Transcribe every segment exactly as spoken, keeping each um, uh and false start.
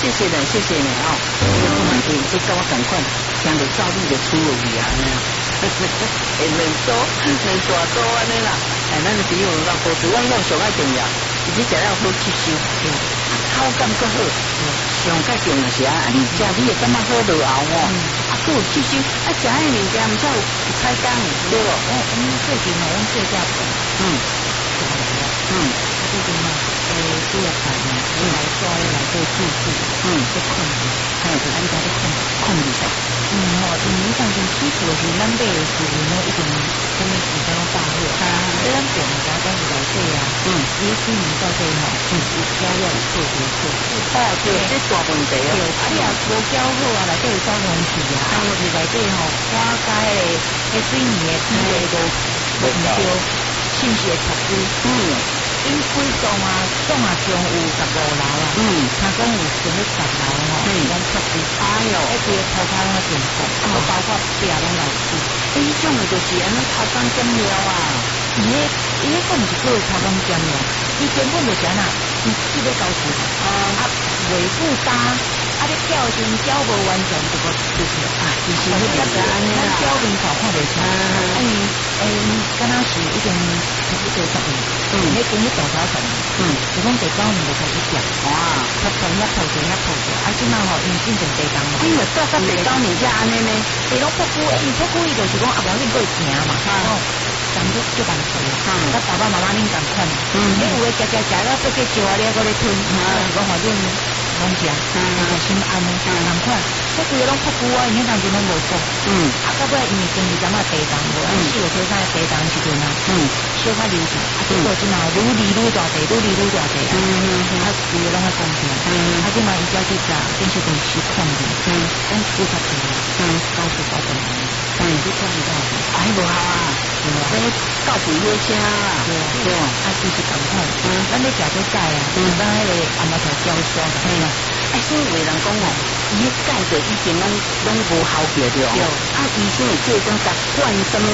谢谢的，谢谢你哦。这个嘛，诶，这跟我赶快，听着照例的出入去啊，那样。诶，能多能大多安尼啦。哎，咱朋友让保持，我讲上爱重要，而且食了好吸收，口感够好。上较重要是啊，你食你会感觉好落后哦。啊，够有吸收，啊，食迄物件毋才有开工，对不？ 我我们最近呢，我们最家婆， 嗯嗯， 最近呢，诶，主要办呢，我来抓来做住宿， 嗯， 做控制， 还有咱家的控控制啥？ 嗯吼，因为当时起厝是咱买的时阵呢，一定什么时间大货，啊，所以咱店家讲是来对啊，嗯，伊起名到底吼，嗯，有交要有做做做， 哦，对，这大问题哦， 啊，你也无交好啊，内底有交问题啊，啊，是内底吼，花街的，迄水泥的地个都无唔对，信息的设施，嗯。因规栋啊，栋啊中有十五楼啊，嗯，他讲有成了十楼吼，嗯，咱确实，哎哟，一个头家拢进步，哦，包括壁拢来住， 诶，迄种的就是安尼头干减料啊， 伊迄伊迄个毋是做头干减料，伊根本就是安那，伊只要交钱，啊，啊，维护搭，啊，你缴时缴无完全这个就是啊，其实迄个咱缴面头看袂出，啊，伊诶，敢若是已经差不多十年。嗯，迄跟迄大头神，嗯，就讲第九年就开始掉，哇，他从一头就一头就，啊，即嘛吼，因进前地动嘛， 因为到到第九年才安尼呢， 地拢不顾，因不顾伊就是讲啊，无要紧过行嘛，哦，咱就就办事啦，嗯，咱爸爸妈妈恁共款，嗯，你有诶食食食到要去招啊，你还搁咧吞，啊，讲反正拢食，嗯，心安尼，共款，迄规个拢不顾啊，因迄当时拢无做，嗯，啊，到尾因为经济怎啊地动无，啊，四五岁三地动时阵啊，嗯，小可流行，啊，结果即嘛愈离愈大地，愈离愈大地啊，嗯嗯嗯，啊，规个拢在公平，嗯，啊，即嘛伊家去食，变成电视控制，嗯，咱几十岁，嗯，到处搞动，嗯，你看你到底， 哎，无好啊，对啊，这到处约车啊，对啊，对啊， 啊，就是共款，嗯，咱咧食做钙啊，嗯，咱迄个阿妈头胶酸， 嘿啦，哎，所以有人讲哦，伊迄钙着已经拢拢无效表着哦，啊，医生会叫种甲灌什么？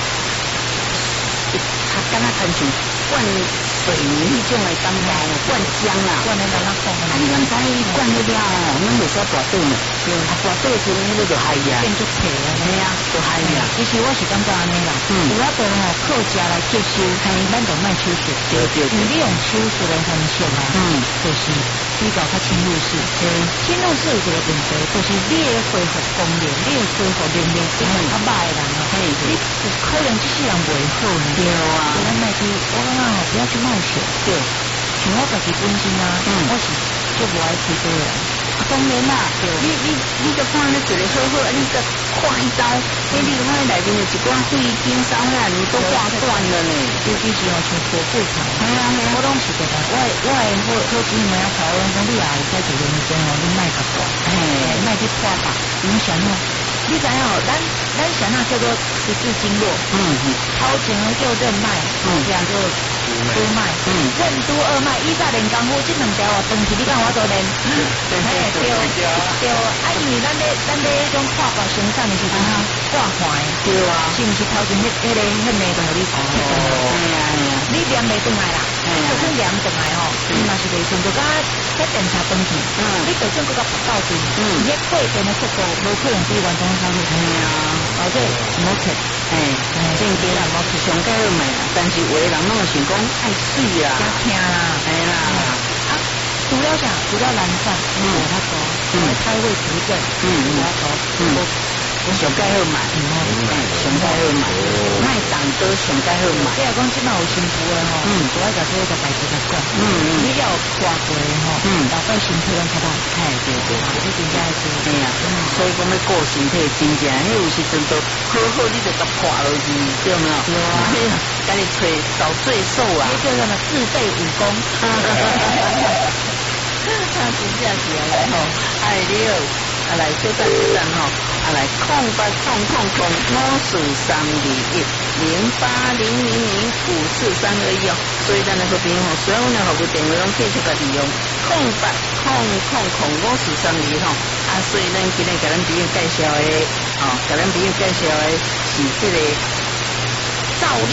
他敢若亲像灌水泥迄种的感觉，灌浆啦， 灌的哪哪讲？ 啊，你敢知伊灌迄了哦，咱袂使大顿嘛，啊，大顿时阵迄个就害呀， 变做皮啊， 系啊，就害呀。 其实我是感觉安尼啦，有法度吼靠食来接收，嘿，咱就莫手术， 对对对， 你用手术的方式啊，嗯，就是比较较侵入式，对，侵入式有一个问题，就是你的恢复功能，你的恢复能力比较歹的人啊，嘿，你有可能这世人袂好呢，对啊，咱莫去，我感觉吼不要去冒险，对，像我自己本身啊，嗯，我是就无爱开刀的。 当然啦，你你你就看你做得好好，你个看一刀，你你看内面有一寡肺经烧啊，你都挂断了呢。 尤其是哦，像剖腹产，系啊系啊，我拢是觉得，我我的好好姊妹啊，头讲你也会使做认真哦，你莫甲挂，嘿，莫去破吧，影响哦。你知影哦，咱咱啥那叫做十字经络，嗯嗯，头前叫任脉，后边叫督脉，嗯，任督二脉，以早练功夫，这两条我长期你讲我都练，对对对对，啊，因为咱咧咱咧迄种跨国生产的时阵，挂环，对啊，是毋是头前迄迄个迄个就互你切断了？哎呀哎呀，你练袂转来啦，就算练转来吼，你嘛是袂顺，就甲迄检查登记，嗯，你就算搁甲拔到底，嗯，迄过程的速度无可能比完全差不多，哎呀，而且无切，哎， 正经啦，无去上介好卖啦，但是有的人拢会想讲爱水啦， 加听啦， 哎啦， 啊，除了啥？除了懒散，嗯，他说，嗯，开胃扶正，嗯嗯，他说，嗯。 上介好买，嗯，上介好买，卖当多上介好买。 你若讲即摆有新妇的吼，嗯，主要就做一个代志来讲，嗯嗯，你了挂过的吼，嗯，大概身体拢较歹，哎，对对，你真正是， 哎呀，所以讲要顾身体，真正，迄有时阵都好好，你就甲破落去，对唔对？对啊，家己找找罪受啊， 这叫什么自备武功？哈哈哈哈哈！真正是啊，吼， 哎了。啊来小赞小赞吼，啊来空八空空空五四三二一零八零零零五四三二一哦，所以咱的好朋友吼，所有的服务电话拢继续家己用空八空空空五四三二吼，啊所以咱今日甲咱朋友介绍的，哦，甲咱朋友介绍的是这个兆利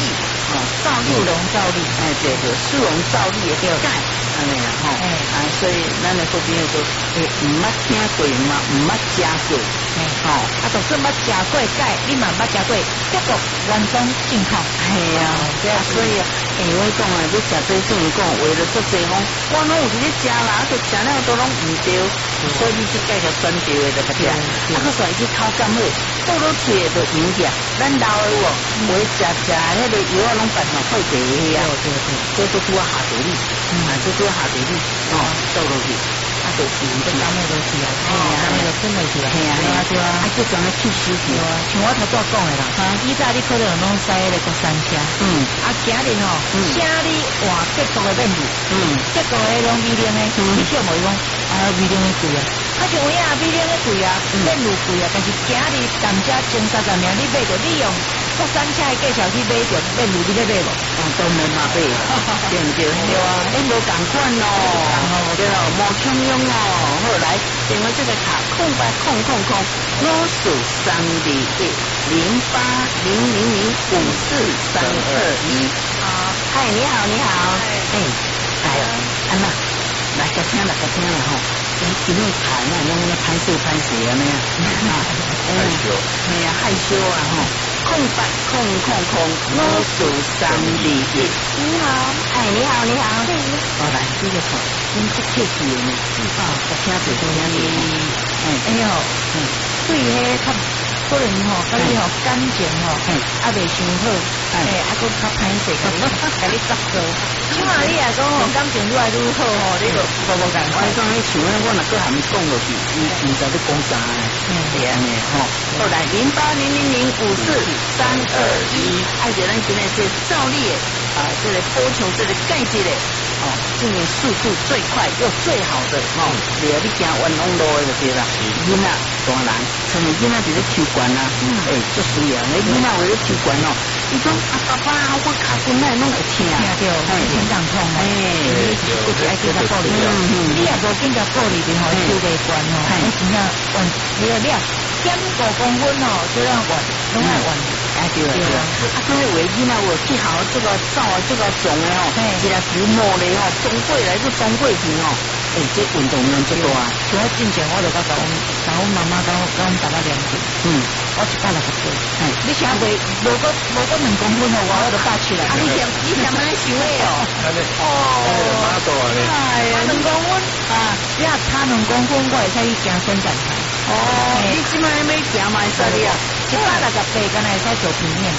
哦， 赵丽龙赵丽， 哎对对，素容赵丽的钙，安尼啦吼， 哎啊，所以咱的好朋友说，诶，唔捌听过嘛，唔捌食过， 哎， 吼， 啊，就算捌食过钙，你嘛捌食过，结果完全正确， 系啊，对啊，所以啊，诶，我讲啊，你食这种讲，为了做这讲，我拢有伫咧食啦，啊，就食了都拢唔对，所以你即介个选对的就个食，啊，佮算去口感好，倒落去就赢起，咱老的哦，为食食迄个药啊，拢办嘛快地啊， 对对对， 这都拄啊下地力，啊，这拄啊下地力，哦，倒落去。啊，就赢这起， 刚那都是啊，哎呀，那个真的是啊， 系啊， 对啊对啊， 啊，就怎么去修行对啊，像我头早讲的啦，以早你可能拢使那个山车， 嗯， 啊，今日吼，请你换结构的面具， 嗯， 结构的拢米零的，你笑无伊讲，啊，米零的贵啊，啊，像有影米零的贵啊，面具贵啊，但是今日咱家前三十名你买着，你用国山车的介绍去买着面具，你要买无？ 啊，当然嘛买，对唔对？对啊，你无共款哦，对咯，无抢用哦，好来，电话这个卡空白空空空，五四三二一零八零零零五四三二一。 好， 嗨，你好，你好，哎，哎呦，安娜，来个听啦，个听啦吼，哎，今日卡那弄那拍摄拍摄啊那样，啊，害羞，哎呀，害羞啊吼，空白空空空，五四三二一。 你好， 哎，你好，你好，好来，这个吼，恁这客气呢，啊，个听者听者，哎， 哎呦，嗯，对迄较可能吼，甲你吼感情吼，啊袂伤好，哎，啊佫较歹势，甲你甲你作过。像啊，你来讲吼，感情愈来愈好吼，你就无无共我款。 讲迄像咧，我若搁含讲落去，伊毋知要讲啥呢，对安尼吼。后来零八零零零五四三二一，爱着咱今日这照例啊，这个波球这个盖子咧，哦，今年速度最快又最好的哦，你你行弯弯路的就对啦。囡仔大人，像你囡仔伫咧抽管啊，诶，足需要。你囡仔为了抽管哦，伊讲啊爸爸，我脚筋内拢会疼， 听到，成长痛哎， 你就是爱叫他顾虑了，你也无紧甲顾虑的吼，抽袂惯吼，你真正换你个了，减五公分吼，就要换，拢爱换。 哎对了对了，啊，所以为囡仔我去好这个照啊，这个肿的哦，一个球膜的哦，肿过来就肿过去哦，哎，这运动量最多啊。 像我之前我就甲讲，甲我妈妈讲，讲我爸爸量过， 嗯， 我一百六十岁，哎，你想袂无个无个两公分哦，我我就拔起来。啊，你嫌你嫌安尼想的哦？哦， 马多啊你。 哎呀，两公分啊，你若差两公分，我会使去行伸展台。 哦，你即摆要行嘛会使你啊？ 一百六十八，敢若会使做平面。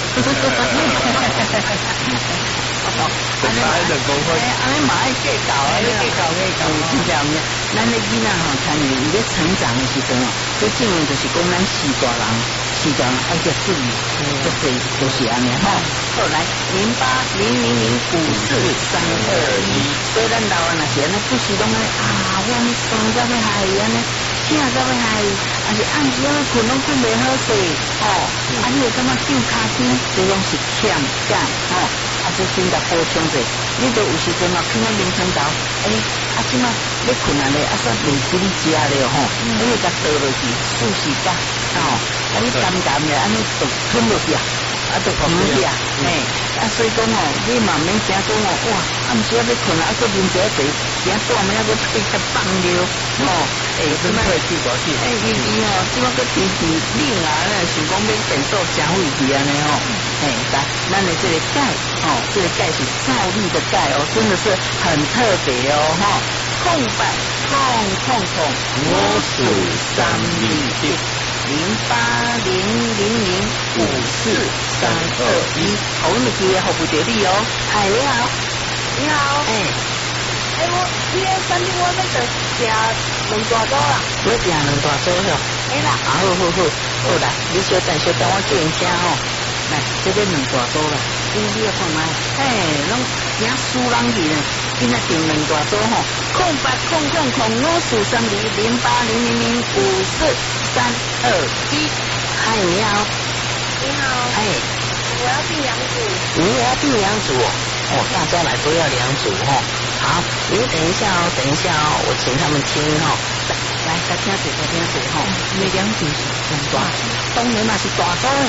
哦，安尼嘛， 两公分， 安尼嘛爱计较啊， 计较计较， 真正唔咱的囡仔吼，参与伊咧成长的时阵哦，最重要就是讲咱四大人，四大人爱着注意，这些都是安尼吼。好来，零八零零零五四三二一，所以咱老人那些那不是拢啊，我安尼伤到要害伊安尼，疼到要害伊，啊是暗时安尼困拢困袂好势，哦，啊你会感觉丢骹筋，这拢是欠钙，哦。啊，这先甲补充者，你都有时阵嘛，看到眠床头，诶、欸，啊，即嘛你困难咧，啊，煞未记你食了吼，你会甲倒落去，舒适感，哦，啊，你淡淡的安尼就吞落去啊，啊，就停去啊，嘿，啊，所以讲哦，你嘛免惊讲哦，哇，暗时啊要困啊，啊，搁啉一下茶，惊半暝啊，搁被甲放了，哦，诶，即摆会去寡去， 诶，伊伊哦，即摆搁天气冷啊，想讲要变做真费气安尼吼，嘿，来，咱的这个钙，哦，这个钙是照例的钙哦，真的是很特别哦，哈，空白空空空，五四三二一零八零零零五四三二一，好，我们今天好不得力哦，嗨，你好， 你好， 哎， 哎我你个餐厅我要食食两大桌啦， 我订两大桌哟， 哎啦， 好好好，好来，你稍等稍等，我叫人请吼。来，这边两大桌啦，你你要看卖，嘿，拢惊输人去呢，今仔订两大桌吼，空八空空空五四三二零八零零零五四三二一，嗨，你好， 你好， 哎， 我要订两组， 你也要订两组哦，哦，大家来都要两组吼，好，你等一下哦，等一下哦，我请他们听吼，来，来，大听者，大听者吼， 你两组是两大， 当然嘛是大桌。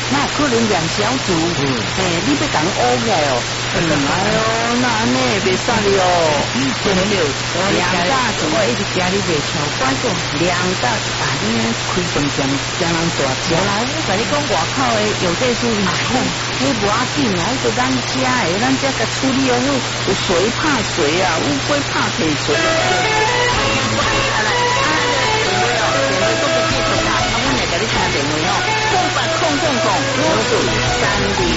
那可能两小组，嗯，哎，你别讲乌起来哦，哎呦，那安尼别杀你哦，对不对？两大组我一直家里袂超，关键两大啊，你开动将将人大只。 来，我甲你讲外口的有这处理好， 你无要紧啊，就咱家的，咱家个处理哦，有水怕水啊，乌龟怕水水。电话哦，空八空空空，我数三零